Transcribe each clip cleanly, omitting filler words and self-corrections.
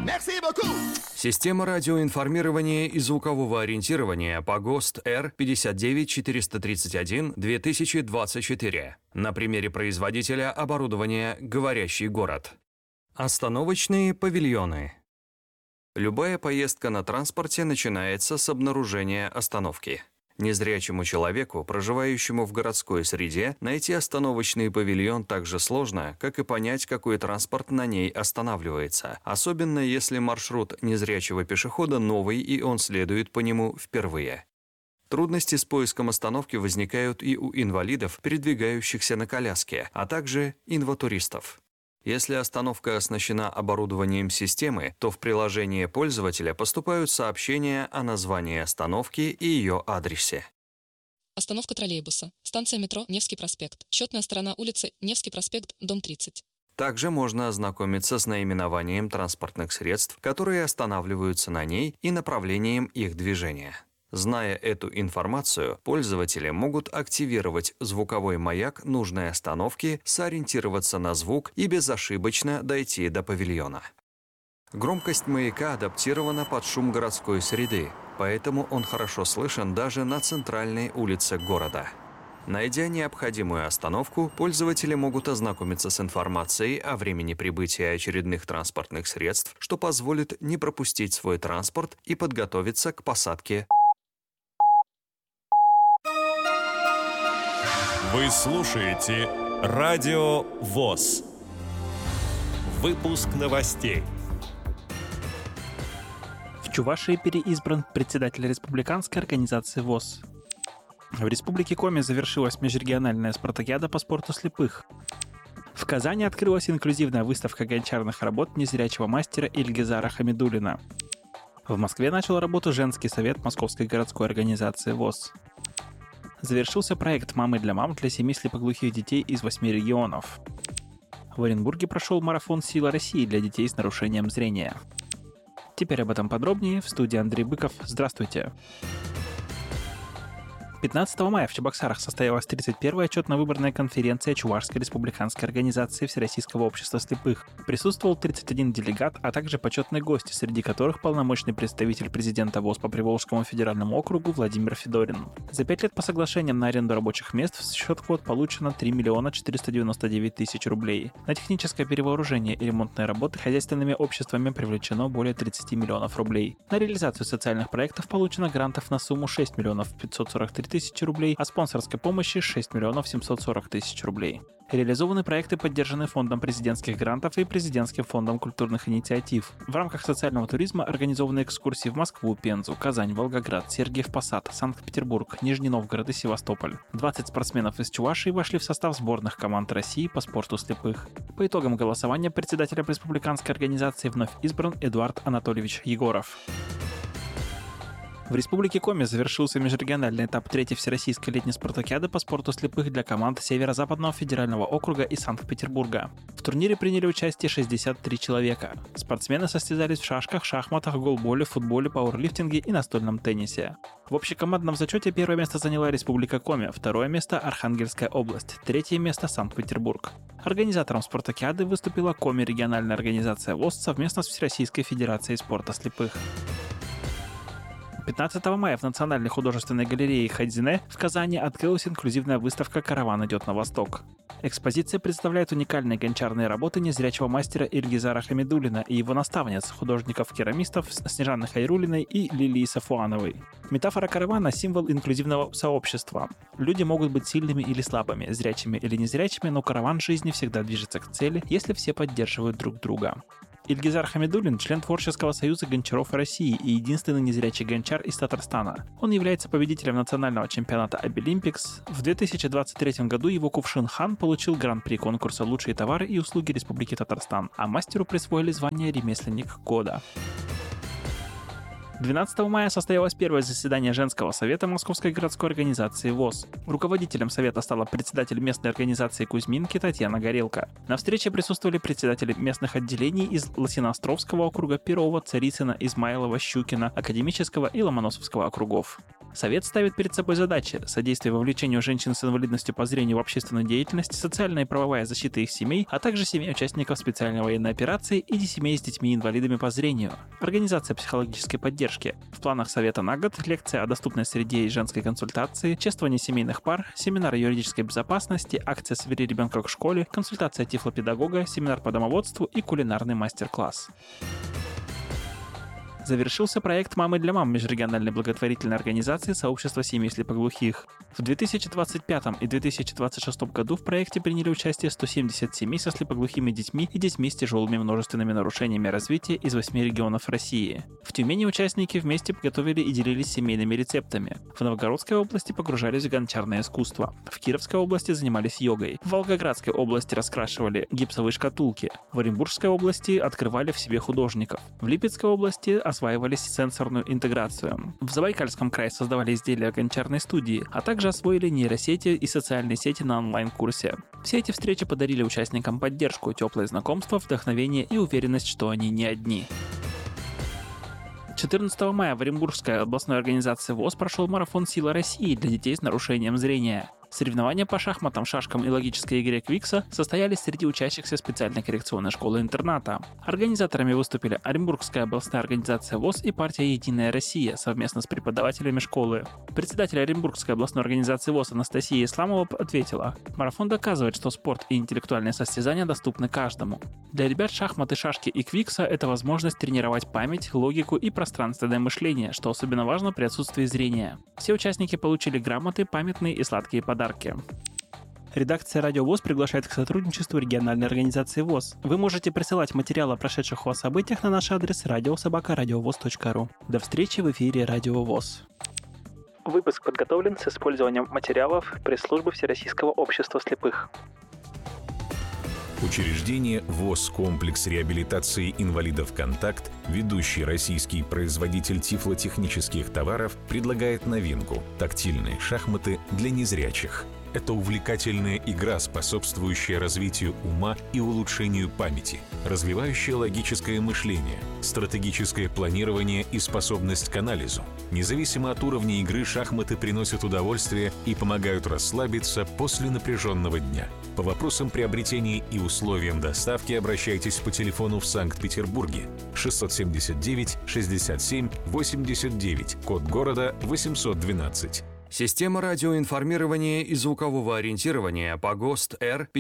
Система радиоинформирования и звукового ориентирования по ГОСТ R59431-2024. На примере производителя оборудования «Говорящий город». Остановочные павильоны. Любая поездка на транспорте начинается с обнаружения остановки. Незрячему человеку, проживающему в городской среде, найти остановочный павильон так же сложно, как и понять, какой транспорт на ней останавливается, особенно если маршрут незрячего пешехода новый и он следует по нему впервые. Трудности с поиском остановки возникают и у инвалидов, передвигающихся на коляске, а также инватуристов. Если остановка оснащена оборудованием системы, то в приложение пользователя поступают сообщения о названии остановки и ее адресе. Остановка троллейбуса. Станция метро Невский проспект. Счетная сторона улицы Невский проспект, дом 30. Также можно ознакомиться с наименованием транспортных средств, которые останавливаются на ней, и направлением их движения. Зная эту информацию, пользователи могут активировать звуковой маяк нужной остановки, сориентироваться на звук и безошибочно дойти до павильона. Громкость маяка адаптирована под шум городской среды, поэтому он хорошо слышен даже на центральной улице города. Найдя необходимую остановку, пользователи могут ознакомиться с информацией о времени прибытия очередных транспортных средств, что позволит не пропустить свой транспорт и подготовиться к посадке. Вы слушаете Радио ВОС. Выпуск новостей. В Чувашии переизбран председатель республиканской организации ВОС. В Республике Коми завершилась межрегиональная спартакиада по спорту слепых. В Казани открылась инклюзивная выставка гончарных работ незрячего мастера Ильгизара Хамидуллина. В Москве начал работу женский совет Московской городской организации ВОС. Завершился проект «Мамы для мам» для 7 слепоглухих детей из 8 регионов. В Оренбурге прошел марафон «Сила России» для детей с нарушением зрения. Теперь об этом подробнее. В студии Андрей Быков. Здравствуйте. 15 мая в Чебоксарах состоялась 31-я отчетно-выборная конференция Чувашской республиканской организации Всероссийского общества слепых. Присутствовал 31 делегат, а также почетные гости, среди которых полномочный представитель президента ВОС по Приволжскому федеральному округу Владимир Федорин. За 5 лет по соглашениям на аренду рабочих мест в счет квот получено 3 499 000 рублей. На техническое перевооружение и ремонтные работы хозяйственными обществами привлечено более 30 миллионов рублей. На реализацию социальных проектов получено грантов на сумму 6 543 000 рублей, а спонсорской помощи 6 740 000 рублей. Реализованы проекты, поддержанные Фондом президентских грантов и Президентским фондом культурных инициатив. В рамках социального туризма организованы экскурсии в Москву, Пензу, Казань, Волгоград, Сергиев Посад, Санкт-Петербург, Нижний Новгород и Севастополь. 20 спортсменов из Чувашии вошли в состав сборных команд России по спорту слепых. По итогам голосования председателем республиканской организации вновь избран Эдуард Анатольевич Егоров. В Республике Коми завершился межрегиональный этап 3-й Всероссийской летней спартакиады по спорту слепых для команд Северо-Западного федерального округа и Санкт-Петербурга. В турнире приняли участие 63 человека. Спортсмены состязались в шашках, шахматах, голболе, футболе, пауэрлифтинге и настольном теннисе. В общекомандном зачете первое место заняла Республика Коми, второе место – Архангельская область, третье место – Санкт-Петербург. Организатором спартакиады выступила Коми региональная организация ВОС совместно с Всероссийской федерацией спорта слепых. 15 мая в Национальной художественной галерее Хайдзине в Казани открылась инклюзивная выставка «Караван идет на восток». Экспозиция представляет уникальные гончарные работы незрячего мастера Ильгизара Хамидуллина и его наставниц, художников-керамистов Снежаны Хайруллиной и Лилии Сафуановой. Метафора каравана – символ инклюзивного сообщества. Люди могут быть сильными или слабыми, зрячими или незрячими, но караван жизни всегда движется к цели, если все поддерживают друг друга. Ильгизар Хамидуллин – член Творческого союза гончаров России и единственный незрячий гончар из Татарстана. Он является победителем национального чемпионата Обилимпикс. В 2023 году его кувшин «Хан» получил гран-при конкурса «Лучшие товары и услуги Республики Татарстан», а мастеру присвоили звание «Ремесленник года». 12 мая состоялось первое заседание Женского совета Московской городской организации ВОС. Руководителем совета стала председатель местной организации Кузьминки Татьяна Горелко. На встрече присутствовали председатели местных отделений из Лосиноостровского округа, Перова, Царицына, Измайлова, Щукина, Академического и Ломоносовского округов. Совет ставит перед собой задачи: содействие вовлечению женщин с инвалидностью по зрению в общественную деятельность, социальная и правовая защита их семей, а также семей участников специальной военной операции и семей с детьми-инвалидами по зрению. Организация психологической поддержки. В планах Совета на год лекция о доступной среде и женской консультации, чествование семейных пар, семинар юридической безопасности, акция «Собери ребенка к школе», консультация тифлопедагога, семинар по домоводству и кулинарный мастер-класс. Завершился проект «Мамы для мам» межрегиональной благотворительной организации сообщества семей слепоглухих. В 2025 и 2026 году в проекте приняли участие 170 семей со слепоглухими детьми и детьми с тяжелыми множественными нарушениями развития из 8 регионов России. В Тюмени участники вместе готовили и делились семейными рецептами. В Новгородской области погружались в гончарное искусство. В Кировской области занимались йогой. В Волгоградской области раскрашивали гипсовые шкатулки. В Оренбургской области открывали в себе художников. В Липецкой области осваивались сенсорную интеграцию. В Забайкальском крае создавали изделия гончарной студии, а также освоили нейросети и социальные сети на онлайн-курсе. Все эти встречи подарили участникам поддержку, теплое знакомство, вдохновение и уверенность, что они не одни. 14 мая в Оренбургской областной организации ВОС прошел марафон «Сила России» для детей с нарушением зрения. Соревнования по шахматам, шашкам и логической игре Квикса состоялись среди учащихся специальной коррекционной школы-интерната. Организаторами выступили Оренбургская областная организация ВОС и партия «Единая Россия» совместно с преподавателями школы. Председатель Оренбургской областной организации ВОС Анастасия Исламова ответила: «Марафон доказывает, что спорт и интеллектуальные состязания доступны каждому. Для ребят шахматы, шашки и Квикса – это возможность тренировать память, логику и пространственное мышление, что особенно важно при отсутствии зрения». Все участники получили грамоты, памятные и сладкие подарки. Редакция «Радио ВОС» приглашает к сотрудничеству региональной организации ВОС. Вы можете присылать материалы о прошедших ВОС событиях на наш адрес radio@radiovoz.ru. До встречи в эфире «Радио ВОС». Выпуск подготовлен с использованием материалов пресс-службы Всероссийского общества слепых. Учреждение ВОС «Комплекс реабилитации инвалидов «Контакт», ведущий российский производитель тифлотехнических товаров, предлагает новинку – тактильные шахматы для незрячих. Это увлекательная игра, способствующая развитию ума и улучшению памяти, развивающая логическое мышление, стратегическое планирование и способность к анализу. Независимо от уровня игры, шахматы приносят удовольствие и помогают расслабиться после напряженного дня. По вопросам приобретения и условиям доставки обращайтесь по телефону в Санкт-Петербурге 679 67 89, код города 812. Система радиоинформирования и звукового ориентирования по ГОСТ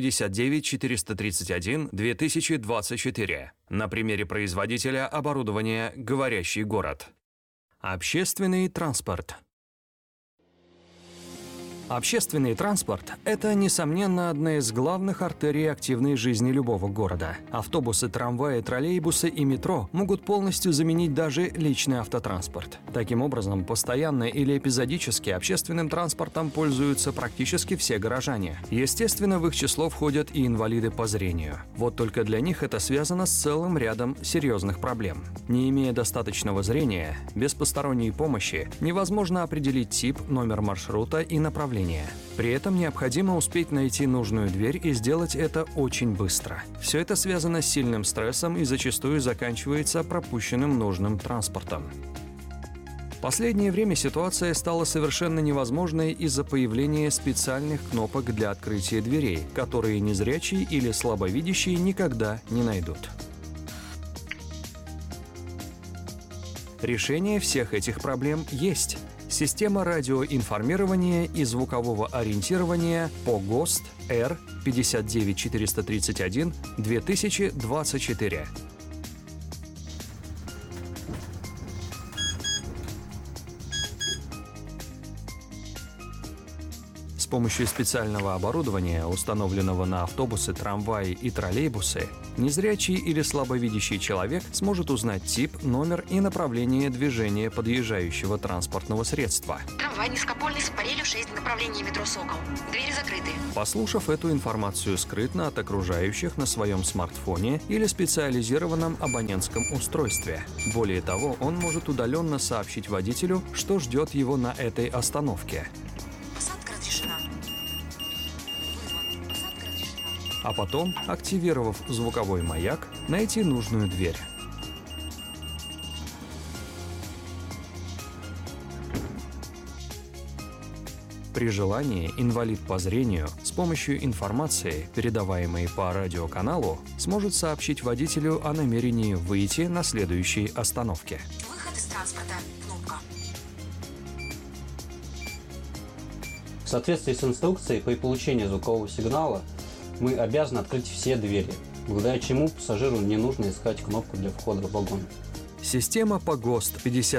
R59431-2024. На примере производителя оборудования «Говорящий город». Общественный транспорт. Общественный транспорт – это, несомненно, одна из главных артерий активной жизни любого города. Автобусы, трамваи, троллейбусы и метро могут полностью заменить даже личный автотранспорт. Таким образом, постоянно или эпизодически общественным транспортом пользуются практически все горожане. Естественно, в их число входят и инвалиды по зрению. Вот только для них это связано с целым рядом серьезных проблем. Не имея достаточного зрения, без посторонней помощи невозможно определить тип, номер маршрута и направление. При этом необходимо успеть найти нужную дверь и сделать это очень быстро. Все это связано с сильным стрессом и зачастую заканчивается пропущенным нужным транспортом. В последнее время ситуация стала совершенно невозможной из-за появления специальных кнопок для открытия дверей, которые незрячие или слабовидящие никогда не найдут. Решение всех этих проблем есть. Система радиоинформирования и звукового ориентирования по ГОСТ R59431-2024. С помощью специального оборудования, установленного на автобусы, трамваи и троллейбусы, незрячий или слабовидящий человек сможет узнать тип, номер и направление движения подъезжающего транспортного средства. Трамвай низкопольный с аппарелью 6, направление метро «Сокол». Двери закрыты. Послушав эту информацию скрытно от окружающих на своем смартфоне или специализированном абонентском устройстве. Более того, он может удаленно сообщить водителю, что ждет его на этой остановке. Посадка разрешена. Посадка разрешена. А потом, активировав звуковой маяк, найти нужную дверь. При желании инвалид по зрению с помощью информации, передаваемой по радиоканалу, сможет сообщить водителю о намерении выйти на следующей остановке. Выход из транспорта. Кнопка. В соответствии с инструкцией, при получении звукового сигнала мы обязаны открыть все двери, благодаря чему пассажиру не нужно искать кнопку для входа в вагон. Система по ГОСТ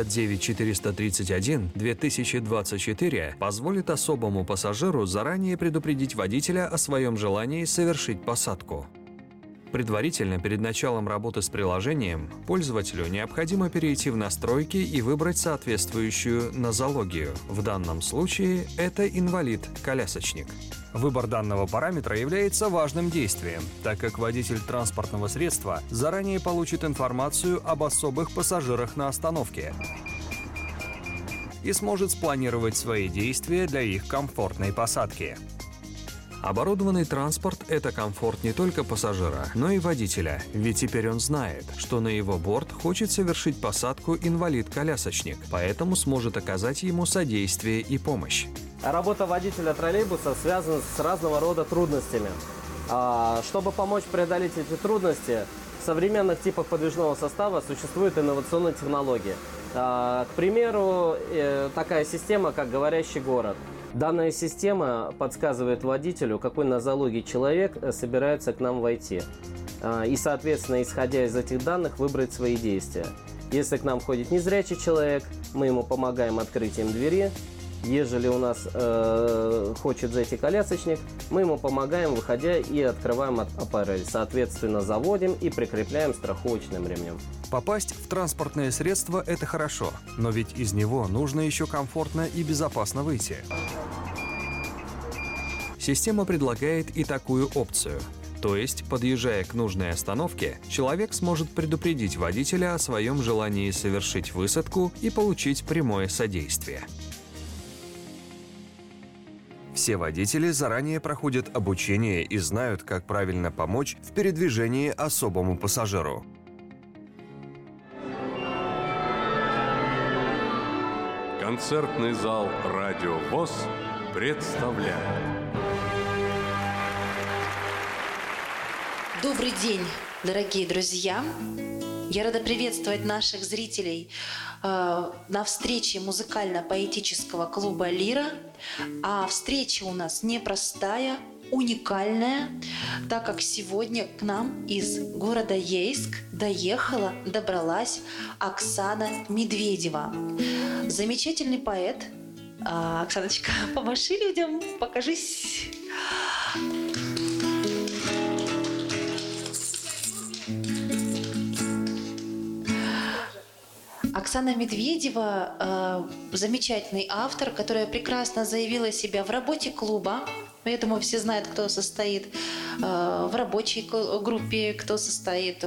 59431-2024 позволит особому пассажиру заранее предупредить водителя о своем желании совершить посадку. Предварительно, перед началом работы с приложением, пользователю необходимо перейти в настройки и выбрать соответствующую нозологию. В данном случае это инвалид-колясочник. Выбор данного параметра является важным действием, так как водитель транспортного средства заранее получит информацию об особых пассажирах на остановке и сможет спланировать свои действия для их комфортной посадки. Оборудованный транспорт – это комфорт не только пассажира, но и водителя, ведь теперь он знает, что на его борт хочет совершить посадку инвалид-колясочник, поэтому сможет оказать ему содействие и помощь. Работа водителя троллейбуса связана с разного рода трудностями. Чтобы помочь преодолеть эти трудности, в современных типах подвижного состава существуют инновационные технологии. К примеру, такая система, как «Говорящий город». Данная система подсказывает водителю, какой нозологии человек собирается к нам войти. И, соответственно, исходя из этих данных, выбрать свои действия. Если к нам входит незрячий человек, мы ему помогаем открытием двери. Ежели у нас хочет зайти колясочник, мы ему помогаем, выходя, и открываем аппарель. Соответственно, заводим и прикрепляем страховочным ремнем. Попасть в транспортное средство – это хорошо, но ведь из него нужно еще комфортно и безопасно выйти. Система предлагает и такую опцию. То есть, подъезжая к нужной остановке, человек сможет предупредить водителя о своем желании совершить высадку и получить прямое содействие. Все водители заранее проходят обучение и знают, как правильно помочь в передвижении особому пассажиру. Концертный зал «Радио ВОС» представляет. Добрый день, дорогие друзья! Я рада приветствовать наших зрителей на встрече музыкально-поэтического клуба «Лира». А встреча у нас непростая, уникальная, так как сегодня к нам из города Ейск добралась Оксана Медведева. Замечательный поэт. Оксаночка, помаши людям, покажись. Оксана Медведева замечательный автор, которая прекрасно заявила себя в работе клуба. Я думаю, все знают, кто состоит в рабочей группе, кто состоит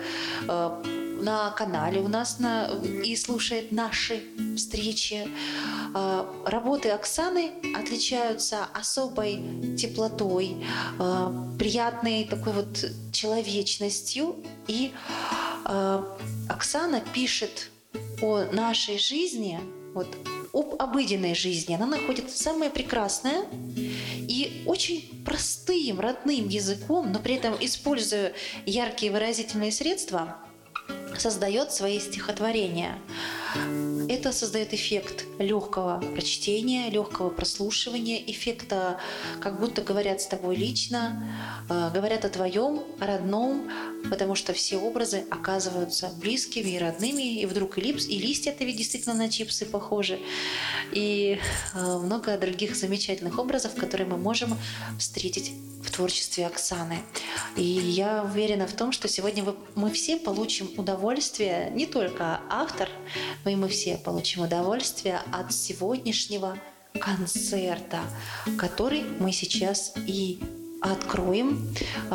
на канале у нас и слушает наши встречи. Работы Оксаны отличаются особой теплотой, приятной такой вот человечностью. И Оксана пишет о нашей жизни, об обыденной жизни. Она находит самое прекрасное и очень простым, родным языком, но при этом, используя яркие выразительные средства, создает свои стихотворения. Это создает эффект легкого прочтения, легкого прослушивания, эффекта, как будто говорят с тобой лично, говорят о твоем, родном, потому что все образы оказываются близкими и родными, и вдруг и листья-то ведь действительно на чипсы похожи, и много других замечательных образов, которые мы можем встретить в творчестве Оксаны. И я уверена в том, что сегодня мы все получим удовольствие, не только автор, но и мы все получим удовольствие от сегодняшнего концерта, который мы сейчас и откроем.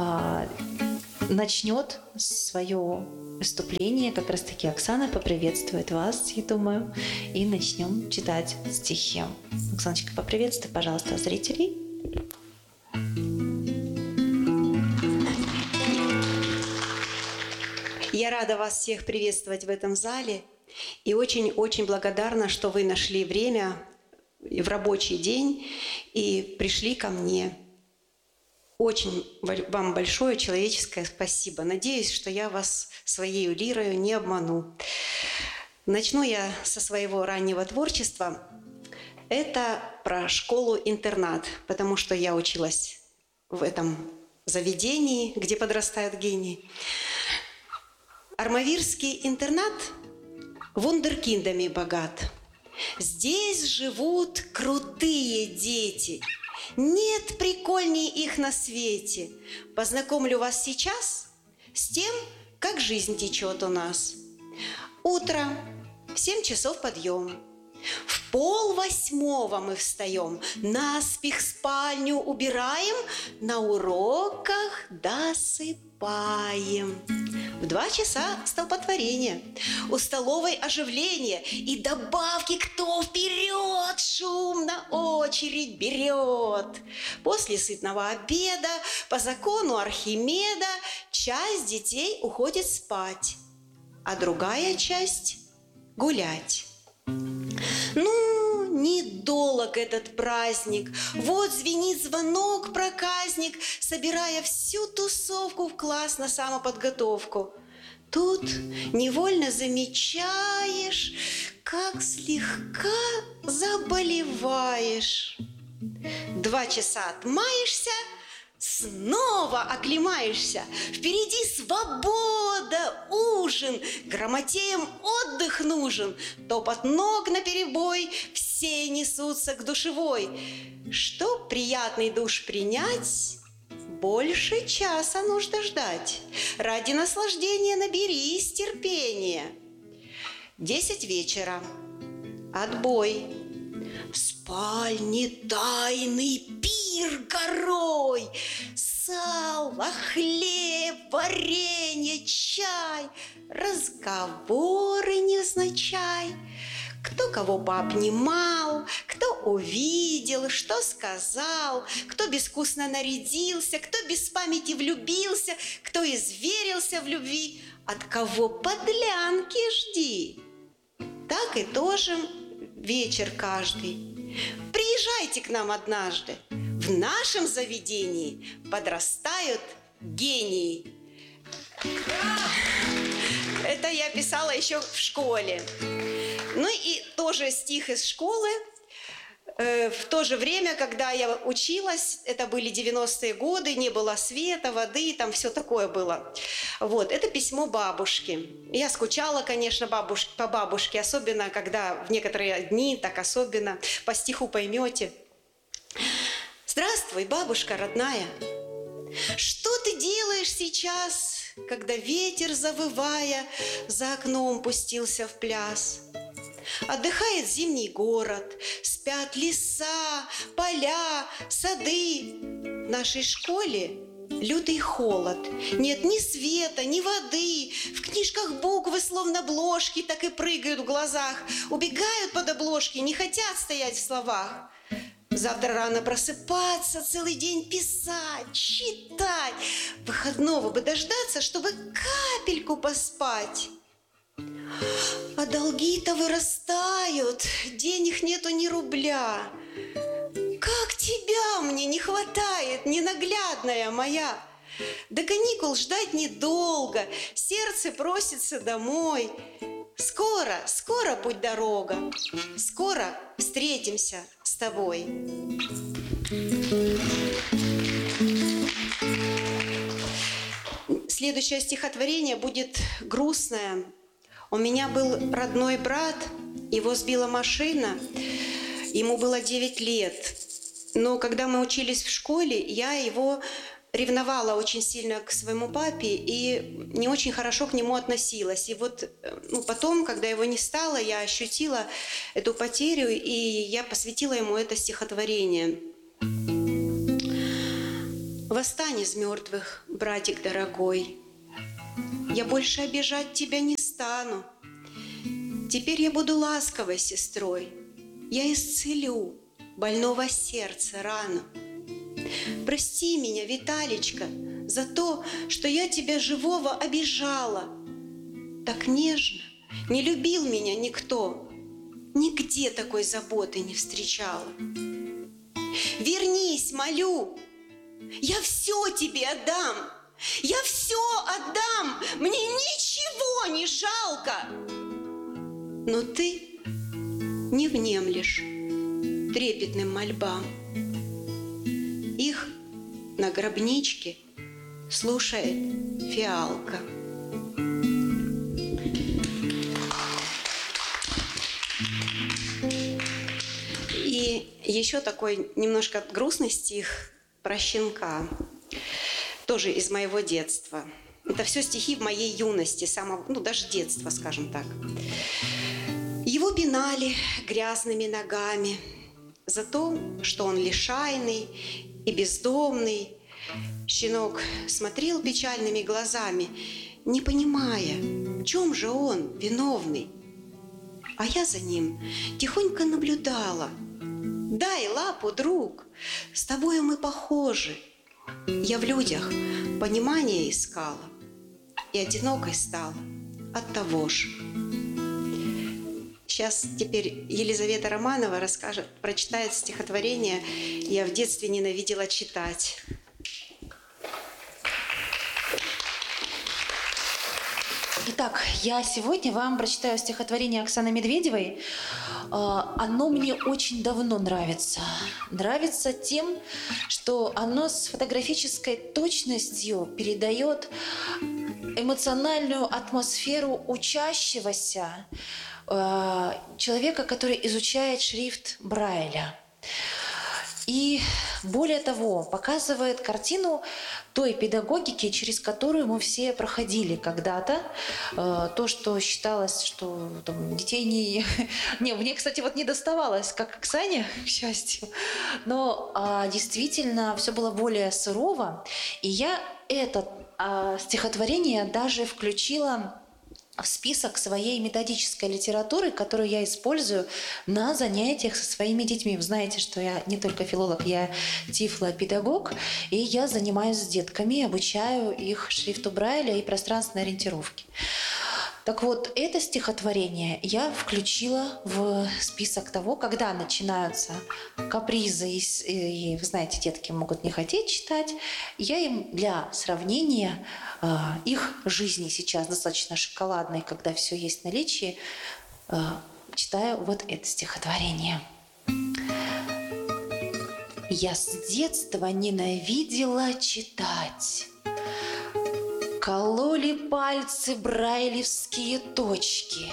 Начнет свое выступление как раз-таки Оксана поприветствует вас, я думаю, и начнем читать стихи. Оксаночка, поприветствуй, пожалуйста, зрителей. Я рада вас всех приветствовать в этом зале и очень-очень благодарна, что вы нашли время в рабочий день и пришли ко мне. Очень вам большое человеческое спасибо. Надеюсь, что я вас своей лирой не обману. Начну я со своего раннего творчества. Это про школу-интернат, потому что я училась в этом заведении, где подрастают гении. Армавирский интернат вундеркиндами богат. Здесь живут крутые дети. Нет прикольней их на свете. Познакомлю вас сейчас с тем, как жизнь течет у нас. Утро, в 7 часов подъем. В 7:30 мы встаем, наспех спальню убираем, на уроках досыпаем. В 2 часа столпотворение, у столовой оживление, и добавки кто вперед шумно очередь берет. После сытного обеда по закону Архимеда часть детей уходит спать, а другая часть гулять. Ну, недолг этот праздник. Вот звенит звонок проказник, собирая всю тусовку в класс на самоподготовку. Тут невольно замечаешь, как слегка заболеваешь. 2 часа отмаешься, снова оклемаешься. Впереди свобода, ужин, грамотеям отдых нужен. Топот ног наперебой, все несутся к душевой. Чтоб приятный душ принять, больше часа нужно ждать. Ради наслаждения наберись терпения. 10 вечера. Отбой. В спальне тайный пир горой. Сало, хлеб, варенье, чай. Разговоры невзначай. Кто кого пообнимал, кто увидел, что сказал, кто безвкусно нарядился, кто без памяти влюбился, кто изверился в любви. От кого подлянки жди. Так и тоже вечер каждый. Приезжайте к нам однажды. В нашем заведении подрастают гении. Это я писала еще в школе. Ну и тоже стих из школы. В то же время, когда я училась, это были 90-е годы, не было света, воды, там все такое было. Вот, это письмо бабушки. Я скучала, конечно, по бабушке, особенно когда в некоторые дни, так особенно, по стиху поймете. Здравствуй, бабушка родная. Что ты делаешь сейчас, когда ветер, завывая, за окном пустился в пляс? Отдыхает зимний город, спят леса, поля, сады. В нашей школе лютый холод. Нет ни света, ни воды. В книжках буквы, словно бложки, так и прыгают в глазах. Убегают под обложки, не хотят стоять в словах. Завтра рано просыпаться, целый день писать, читать. Выходного бы дождаться, чтобы капельку поспать. А долги-то вырастают, денег нету ни рубля. Как тебя мне не хватает, ненаглядная моя. До каникул ждать недолго, сердце просится домой. Скоро, скоро путь дорога, скоро встретимся с тобой. Следующее стихотворение будет грустное. У меня был родной брат, его сбила машина, ему было 9 лет. Но когда мы учились в школе, я его ревновала очень сильно к своему папе и не очень хорошо к нему относилась. И вот потом, когда его не стало, я ощутила эту потерю, и я посвятила ему это стихотворение. «Восстань из мертвых, братик дорогой, я больше обижать тебя не стану. Теперь я буду ласковой сестрой, я исцелю больного сердца рану. Прости меня, Виталичка, за то, что я тебя живого обижала. Так нежно не любил меня никто. нигде такой заботы не встречала. Вернись, молю, я все тебе отдам, я все отдам, мне ничего не жалко. Но ты не внемлешь трепетным мольбам. Их на гробничке слушает фиалка. И еще такой немножко грустный стих про щенка, тоже из моего детства. Это все стихи в моей юности, даже детства, скажем так. Его пинали грязными ногами за то, что он лишайный и бездомный. Щенок смотрел печальными глазами, не понимая, в чем же он виновный. А я за ним тихонько наблюдала. Дай лапу, друг, с тобою мы похожи. Я в людях понимания искала и одинокой стала от того же. Сейчас теперь Елизавета Романова прочитает стихотворение «Я в детстве ненавидела читать». Итак, я сегодня вам прочитаю стихотворение Оксаны Медведевой. Оно мне очень давно нравится. Нравится тем, что оно с фотографической точностью передает эмоциональную атмосферу учащегося человека, который изучает шрифт Брайля. И более того, показывает картину той педагогики, через которую мы все проходили когда-то. То, что считалось, что там, детей не... Мне, кстати, не доставалось, как Оксане, к счастью. Но действительно все было более сурово. И я это стихотворение даже включила в список своей методической литературы, которую я использую на занятиях со своими детьми. Вы знаете, что я не только филолог, я тифлопедагог, и я занимаюсь с детками, обучаю их шрифту Брайля и пространственной ориентировке. Так вот, это стихотворение я включила в список того, когда начинаются капризы, и вы знаете, детки могут не хотеть читать. Я им для сравнения их жизни сейчас достаточно шоколадной, когда все есть в наличии, читаю вот это стихотворение. Я с детства ненавидела читать. Кололи пальцы брайлевские точки.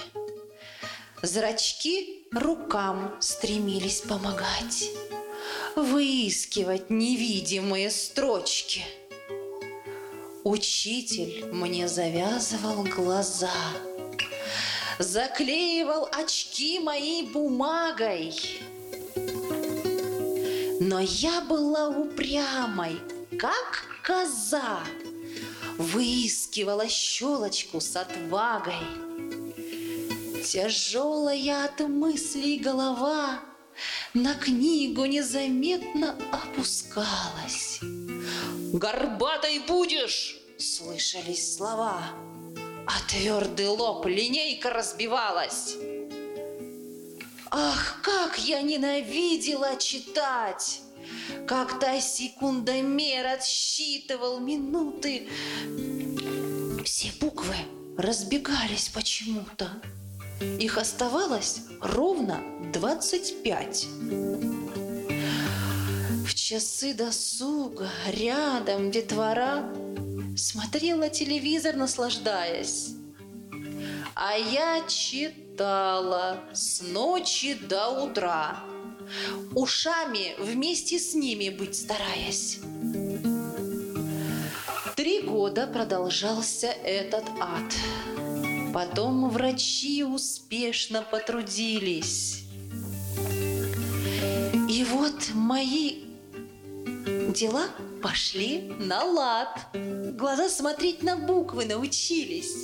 Зрачки рукам стремились помогать, выискивать невидимые строчки. Учитель мне завязывал глаза, заклеивал очки моей бумагой. Но я была упрямой, как коза, выискивала щелочку с отвагой. Тяжелая от мыслей голова на книгу незаметно опускалась. «Горбатой будешь!» — слышались слова, а твердый лоб линейка разбивалась. Ах, как я ненавидела читать! Когда секундомер отсчитывал минуты, все буквы разбегались почему-то. Их оставалось ровно 25. В часы досуга рядом детвора смотрела телевизор, наслаждаясь. А я читала с ночи до утра, ушами вместе с ними быть стараясь. 3 года продолжался этот ад. Потом врачи успешно потрудились. И вот мои дела пошли на лад. Глаза смотреть на буквы научились.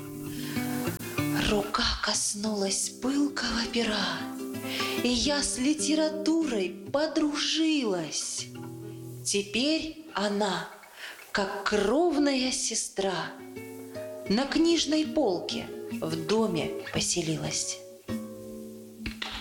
Рука коснулась пылкого пера, и я с литературой подружилась. Теперь она, как кровная сестра, на книжной полке в доме поселилась.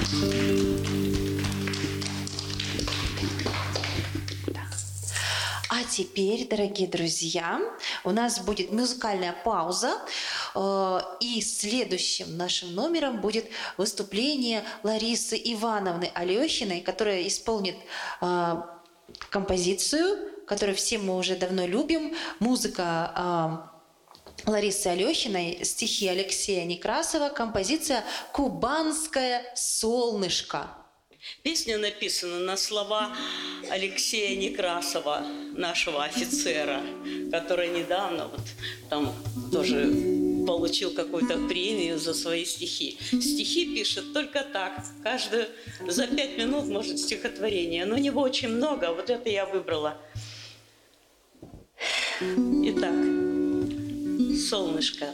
А теперь, дорогие друзья, у нас будет музыкальная пауза, и следующим нашим номером будет выступление Ларисы Ивановны Алехиной, которая исполнит композицию, которую все мы уже давно любим, музыка Ларисы Алехиной, стихи Алексея Некрасова, композиция «Кубанское солнышко». Песня написана на слова Алексея Некрасова, нашего офицера, который недавно вот там тоже получил какую-то премию за свои стихи. Стихи пишет только так, каждую за 5 минут может стихотворение, но у него очень много, вот это я выбрала. Итак, солнышко.